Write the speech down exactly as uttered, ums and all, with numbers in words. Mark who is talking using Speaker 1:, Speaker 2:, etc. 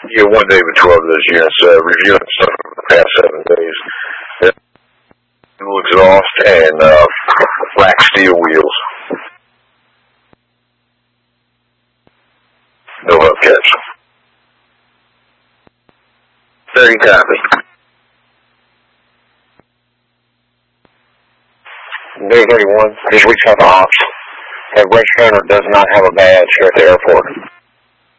Speaker 1: Yeah, one day with twelve of those units, uh, reviewing stuff for the past seven days. Dual exhaust and uh, black steel wheels. No hubcaps. thirty copy. Day thirty-one, just reach out to ops. That race runner does not have a badge here at the airport.